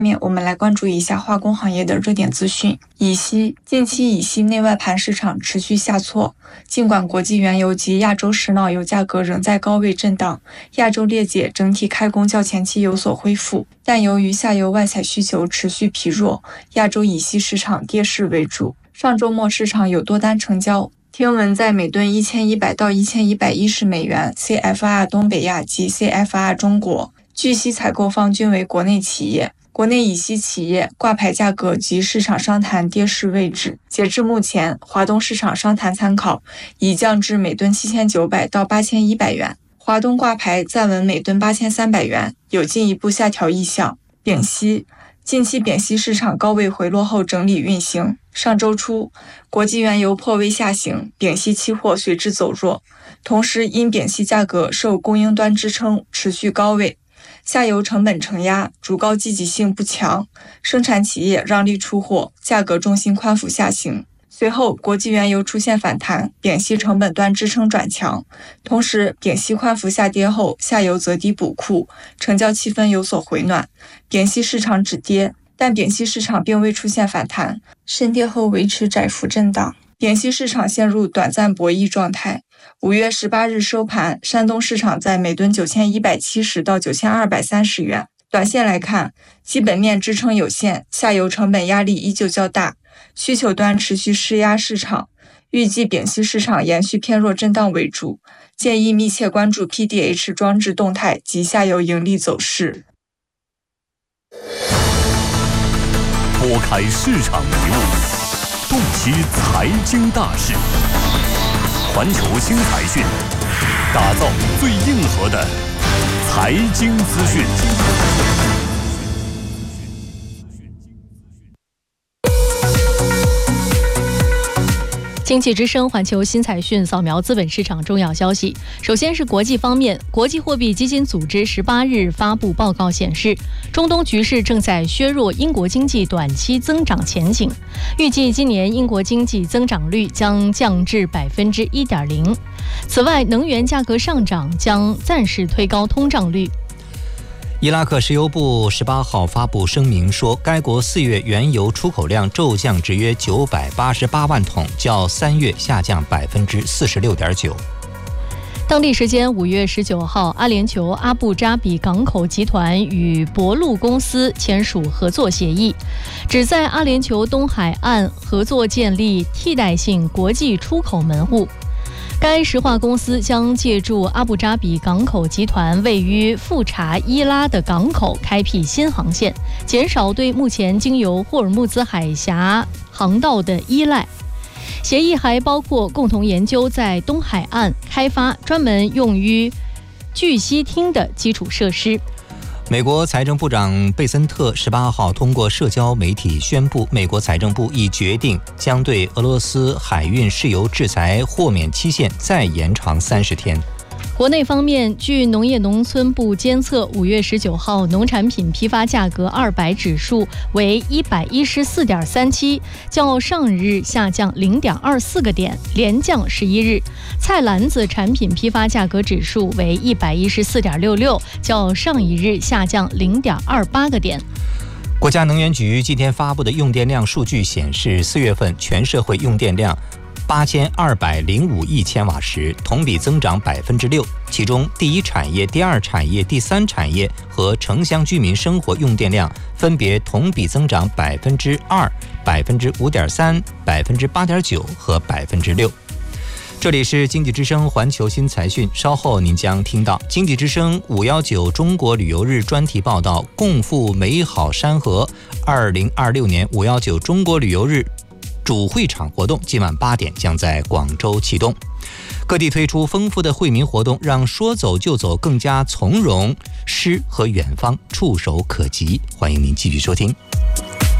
我们来关注一下化工行业的热点资讯。乙烯，近期乙烯内外盘市场持续下挫，尽管国际原油及亚洲石脑油价格仍在高位震荡，亚洲裂解整体开工较前期有所恢复，但由于下游外采需求持续疲弱，亚洲乙烯市场跌势为主。上周末市场有多单成交，听闻在每吨1100到1110美元 CFR 东北亚及 CFR 中国，聚烯采购方均为国内企业。国内乙烯企业挂牌价格及市场商谈跌势未止，截至目前，华东市场商谈参考已降至每吨7900到8100元，华东挂牌暂稳每吨8300元，有进一步下调意向。丙烯，近期丙烯市场高位回落后整理运行，上周初，国际原油破位下行，丙烯期货随之走弱，同时因丙烯价格受供应端支撑持续高位，下游成本承压，主高积极性不强，生产企业让利出货，价格重心宽幅下行。随后，国际原油出现反弹，丙烯成本端支撑转强，同时丙烯宽幅下跌后，下游择低补库，成交气氛有所回暖，丙烯市场止跌，但丙烯市场并未出现反弹，深跌后维持窄幅震荡。丙烯市场陷入短暂博弈状态。5月18日收盘，山东市场在每吨9170到9230元。短线来看，基本面支撑有限，下游成本压力依旧较大，需求端持续施压市场。预计丙烯市场延续偏弱震荡为主，建议密切关注 PDH 装置动态及下游盈利走势。 拨开市场迷雾，洞悉财经大事，环球新财讯，打造最硬核的财经资讯。 经济之声环球新财讯扫描资本市场重要消息。首先是国际方面，国际货币基金组织18日发布报告显示，中东局势正在削弱英国经济短期增长前景，预计今年英国经济增长率将降至 1.0%。此外，能源价格上涨将暂时推高通胀率。 伊拉克石油部18号发布声明说，该国4月原油出口量骤降至约988万桶，较3月下降 46.9%。 当地时间5月19号，阿联酋阿布扎比港口集团与博路公司签署合作协议，旨在阿联酋东海岸合作建立替代性国际出口门户。该石化公司将借助阿布扎比港口集团位于富查伊拉的港口开辟新航线，减少对目前经由霍尔木兹海峡航道的依赖。协议还包括共同研究在东海岸开发专门用于聚烯烃的基础设施。 美国财政部长贝森特18号通过社交媒体宣布，美国财政部已决定将对俄罗斯海运石油制裁豁免期限再延长30天。 国内方面，据农业农村部监测，5月19号农产品批发价格200指数为 114.37， 较上日下降 0.24个点，连降11日。菜篮子产品批发价格指数为 114.66， 较上一日下降 0.28个点。 国家能源局今天发布的用电量数据显示，4月份全社会用电量8205亿千瓦时，同比增长 6%， 其中第一产业、第二产业、第三产业和城乡居民生活用电量分别同比增长 2%、5.3%、8.9% 和 6%。这里是经济之声环球新财讯，稍后您将听到经济之声519中国旅游日专题报道，共赴美好山河。2026年519中国旅游日主会场活动今晚8点将在广州启动，各地推出丰富的惠民活动，让说走就走更加从容，诗和远方触手可及。欢迎您继续收听。